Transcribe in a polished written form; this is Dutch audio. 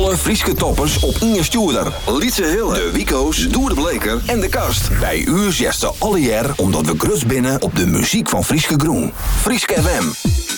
Alle Frieske toppers op Inge Stoerder. Lietse Hille, de Wico's, Doer de Bleker en de Kast. Bij u zesde alle jaar omdat we grut binnen op de muziek van Frieske Groen. Frieske FM.